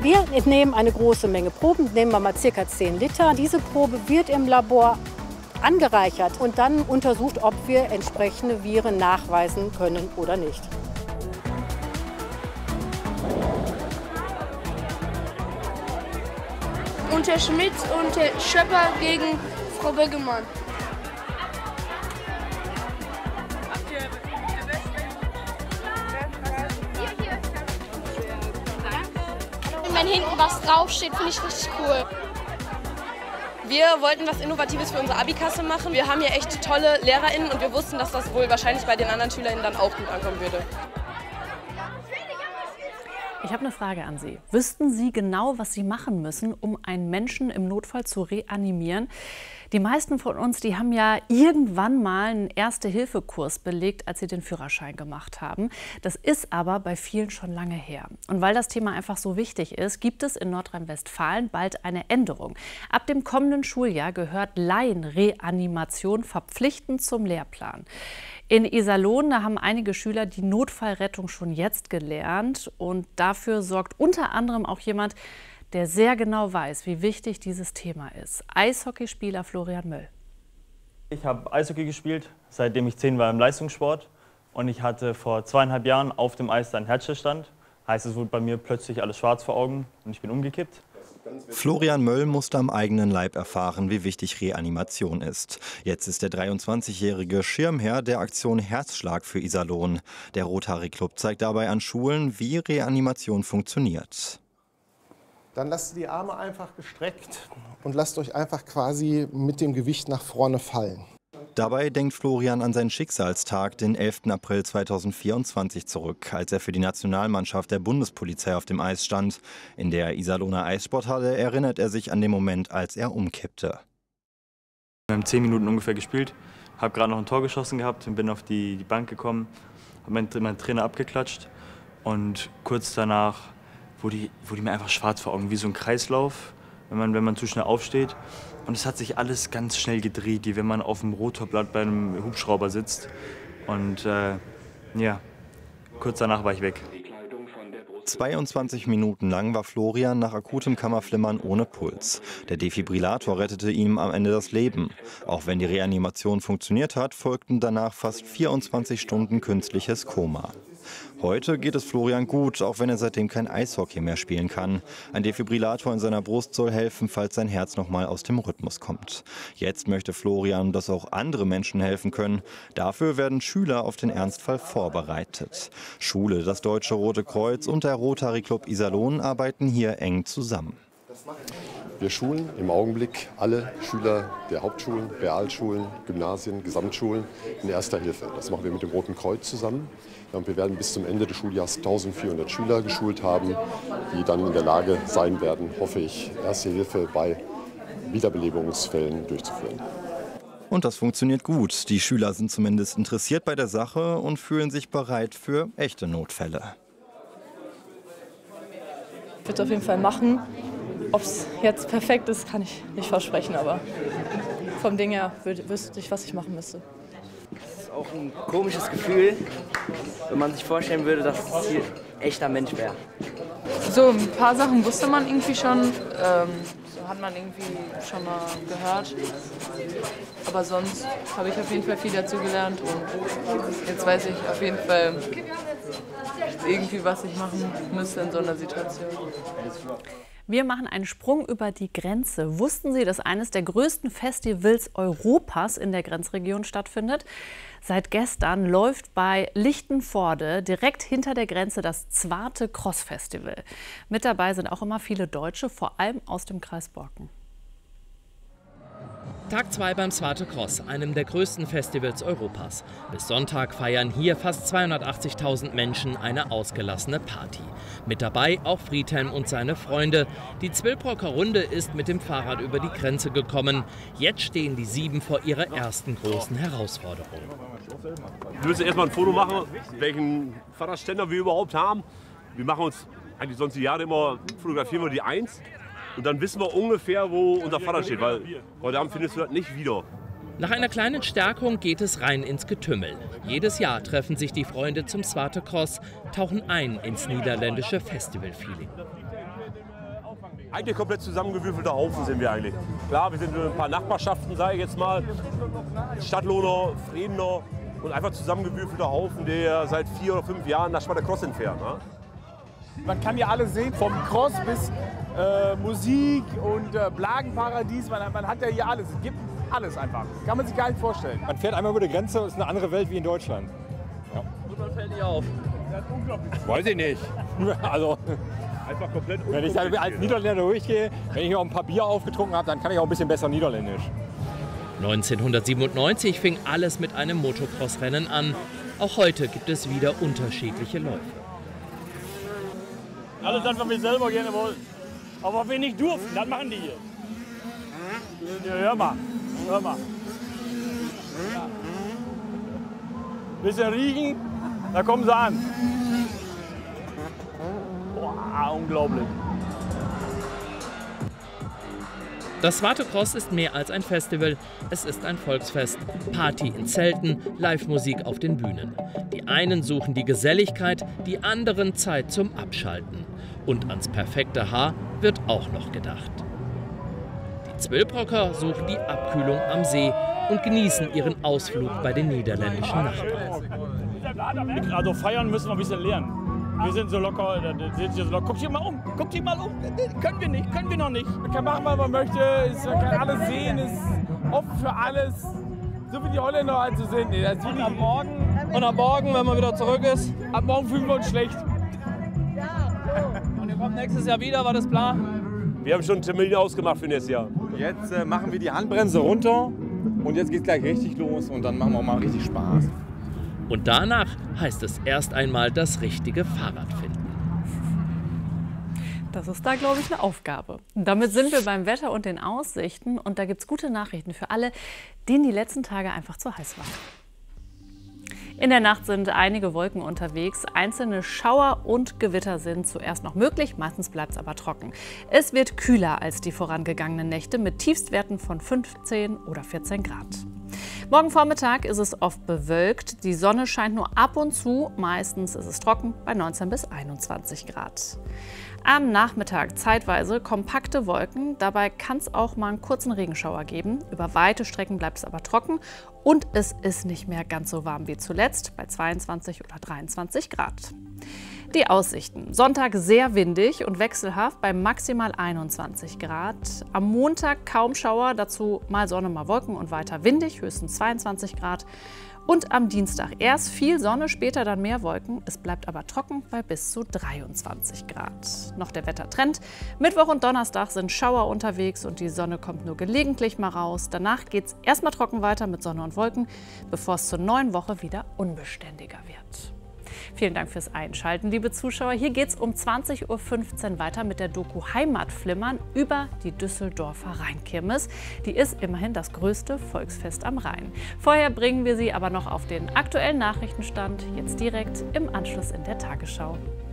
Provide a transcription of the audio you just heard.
Wir entnehmen eine große Menge Proben, nehmen wir mal ca. 10 Liter. Diese Probe wird im Labor angereichert und dann untersucht, ob wir entsprechende Viren nachweisen können oder nicht. Und Herr Schmidt und Herr Schöpper gegen Frau Böggemann. Wenn hinten was draufsteht, finde ich richtig cool. Wir wollten was Innovatives für unsere Abikasse machen. Wir haben hier echt tolle LehrerInnen und wir wussten, dass das wohl wahrscheinlich bei den anderen SchülerInnen dann auch gut ankommen würde. Ich habe eine Frage an Sie. Wüssten Sie genau, was Sie machen müssen, um einen Menschen im Notfall zu reanimieren? Die meisten von uns, die haben ja irgendwann mal einen Erste-Hilfe-Kurs belegt, als sie den Führerschein gemacht haben. Das ist aber bei vielen schon lange her. Und weil das Thema einfach so wichtig ist, gibt es in Nordrhein-Westfalen bald eine Änderung. Ab dem kommenden Schuljahr gehört Laienreanimation verpflichtend zum Lehrplan. In Iserlohn, da haben einige Schüler die Notfallrettung schon jetzt gelernt. Und dafür sorgt unter anderem auch jemand, der sehr genau weiß, wie wichtig dieses Thema ist. Eishockeyspieler Florian Möll. Ich habe Eishockey gespielt, seitdem ich 10 war im Leistungssport. Und ich hatte vor 2,5 Jahren auf dem Eis einen Herzstillstand. Heißt, es wurde bei mir plötzlich alles schwarz vor Augen und ich bin umgekippt. Florian Möll musste am eigenen Leib erfahren, wie wichtig Reanimation ist. Jetzt ist der 23-jährige Schirmherr der Aktion Herzschlag für Iserlohn. Der Rotary-Club zeigt dabei an Schulen, wie Reanimation funktioniert. Dann lasst die Arme einfach gestreckt und lasst euch einfach quasi mit dem Gewicht nach vorne fallen. Dabei denkt Florian an seinen Schicksalstag, den 11. April 2024 zurück, als er für die Nationalmannschaft der Bundespolizei auf dem Eis stand. In der Iserlohner Eissporthalle erinnert er sich an den Moment, als er umkippte. Wir haben 10 Minuten ungefähr gespielt, habe gerade noch ein Tor geschossen gehabt und bin auf die Bank gekommen, habe meinen Trainer abgeklatscht und kurz danach wurde mir einfach schwarz vor Augen, wie so ein Kreislauf, wenn man zu schnell aufsteht. Und es hat sich alles ganz schnell gedreht, wie wenn man auf dem Rotorblatt bei einem Hubschrauber sitzt. Und ja, kurz danach war ich weg. 22 Minuten lang war Florian nach akutem Kammerflimmern ohne Puls. Der Defibrillator rettete ihm am Ende das Leben. Auch wenn die Reanimation funktioniert hat, folgten danach fast 24 Stunden künstliches Koma. Heute geht es Florian gut, auch wenn er seitdem kein Eishockey mehr spielen kann. Ein Defibrillator in seiner Brust soll helfen, falls sein Herz noch mal aus dem Rhythmus kommt. Jetzt möchte Florian, dass auch andere Menschen helfen können. Dafür werden Schüler auf den Ernstfall vorbereitet. Schule, das Deutsche Rote Kreuz und der Rotary Club Iserlohn arbeiten hier eng zusammen. Wir schulen im Augenblick alle Schüler der Hauptschulen, Realschulen, Gymnasien, Gesamtschulen in Erster Hilfe. Das machen wir mit dem Roten Kreuz zusammen. Und wir werden bis zum Ende des Schuljahres 1400 Schüler geschult haben, die dann in der Lage sein werden, hoffe ich, Erste Hilfe bei Wiederbelebungsfällen durchzuführen. Und das funktioniert gut. Die Schüler sind zumindest interessiert bei der Sache und fühlen sich bereit für echte Notfälle. Ich würde es auf jeden Fall machen. Ob es jetzt perfekt ist, kann ich nicht versprechen, aber vom Ding her wüsste ich, was ich machen müsste. Das ist auch ein komisches Gefühl, wenn man sich vorstellen würde, dass es hier echter Mensch wäre. So, ein paar Sachen wusste man irgendwie schon, so hat man irgendwie schon mal gehört. Aber sonst habe ich auf jeden Fall viel dazugelernt und jetzt weiß ich auf jeden Fall irgendwie, was ich machen müsste in so einer Situation. Wir machen einen Sprung über die Grenze. Wussten Sie, dass eines der größten Festivals Europas in der Grenzregion stattfindet? Seit gestern läuft bei Lichtenvoorde direkt hinter der Grenze das Zwarte Cross Festival. Mit dabei sind auch immer viele Deutsche, vor allem aus dem Kreis Borken. Tag 2 beim Zwarte Cross, einem der größten Festivals Europas. Bis Sonntag feiern hier fast 280.000 Menschen eine ausgelassene Party. Mit dabei auch Friedhelm und seine Freunde. Die Zwillbrocker Runde ist mit dem Fahrrad über die Grenze gekommen. Jetzt stehen die 7 vor ihrer ersten großen Herausforderung. Wir müssen erstmal ein Foto machen, welchen Fahrradständer wir überhaupt haben. Wir machen uns eigentlich sonst die Jahre immer, fotografieren wir die 1. Und dann wissen wir ungefähr, wo unser Fahrrad steht, weil heute Abend findest du das nicht wieder. Nach einer kleinen Stärkung geht es rein ins Getümmel. Jedes Jahr treffen sich die Freunde zum Zwarte Cross, tauchen ein ins niederländische Festivalfeeling. Eigentlich komplett zusammengewürfelter Haufen sind wir eigentlich. Klar, wir sind in ein paar Nachbarschaften, sage ich jetzt mal. Stadtlohner, Friedener und einfach zusammengewürfelter Haufen, der seit 4 oder 5 Jahren nach Sparta Cross entfernt. Ne? Man kann ja alles sehen, vom Cross bis Musik und Blagenparadies. Man hat ja hier alles. Es gibt alles einfach. Kann man sich gar nicht vorstellen. Man fährt einmal über die Grenze, ist eine andere Welt wie in Deutschland. Ja. Und man fällt nicht auf. Weiß ich nicht. Also, einfach komplett wenn ich da als Niederländer durchgehe, wenn ich auch ein paar Bier aufgetrunken habe, dann kann ich auch ein bisschen besser Niederländisch. 1997 fing alles mit einem Motocross-Rennen an. Auch heute gibt es wieder unterschiedliche Läufe. Alles das, was wir selber gerne wollen. Aber was wir nicht durften, das machen die hier. Ja, hör mal. Hör mal. Ja. Bisschen riechen, da kommen sie an. Boah, unglaublich. Das Swatocross ist mehr als ein Festival, es ist ein Volksfest. Party in Zelten, Live-Musik auf den Bühnen. Die einen suchen die Geselligkeit, die anderen Zeit zum Abschalten. Und ans perfekte Haar wird auch noch gedacht. Die Zwölbrocker suchen die Abkühlung am See und genießen ihren Ausflug bei den niederländischen Nachbarn. Also feiern müssen wir ein bisschen lernen. Wir sind so locker, guck dich mal um, können wir nicht, können wir noch nicht. Man kann machen, was man möchte, man kann alles sehen, ist offen für alles, so wie die Holländer halt so sind. Und am Morgen, wenn man wieder zurück ist, ab morgen fühlen wir uns schlecht. Und ihr kommt nächstes Jahr wieder, war das Plan? Wir haben schon einen Termin ausgemacht für nächstes Jahr. Jetzt machen wir die Handbremse runter und jetzt geht es gleich richtig los und dann machen wir auch mal richtig Spaß. Und danach heißt es erst einmal das richtige Fahrrad finden. Das ist da, glaube ich, eine Aufgabe. Damit sind wir beim Wetter und den Aussichten. Und da gibt es gute Nachrichten für alle, denen die letzten Tage einfach zu heiß waren. In der Nacht sind einige Wolken unterwegs. Einzelne Schauer und Gewitter sind zuerst noch möglich, meistens bleibt es aber trocken. Es wird kühler als die vorangegangenen Nächte mit Tiefstwerten von 15 oder 14 Grad. Morgen Vormittag ist es oft bewölkt. Die Sonne scheint nur ab und zu. Meistens ist es trocken bei 19 bis 21 Grad. Am Nachmittag zeitweise kompakte Wolken. Dabei kann es auch mal einen kurzen Regenschauer geben. Über weite Strecken bleibt es aber trocken. Und es ist nicht mehr ganz so warm wie zuletzt bei 22 oder 23 Grad. Die Aussichten. Sonntag sehr windig und wechselhaft bei maximal 21 Grad. Am Montag kaum Schauer, dazu mal Sonne, mal Wolken und weiter windig, höchstens 22 Grad. Und am Dienstag erst viel Sonne, später dann mehr Wolken. Es bleibt aber trocken bei bis zu 23 Grad. Noch der Wettertrend. Mittwoch und Donnerstag sind Schauer unterwegs und die Sonne kommt nur gelegentlich mal raus. Danach geht es erstmal trocken weiter mit Sonne und Wolken, bevor es zur neuen Woche wieder unbeständiger wird. Vielen Dank fürs Einschalten, liebe Zuschauer. Hier geht es um 20:15 Uhr weiter mit der Doku Heimatflimmern über die Düsseldorfer Rheinkirmes. Die ist immerhin das größte Volksfest am Rhein. Vorher bringen wir Sie aber noch auf den aktuellen Nachrichtenstand, jetzt direkt im Anschluss in der Tagesschau.